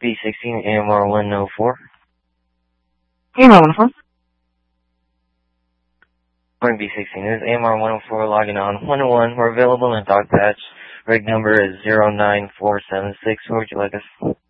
B16 AMR 104. AMR 104. Morning B16, this is AMR 104 logging on 101. We're available in a dog patch. Rig number is 09476. Where would you like us?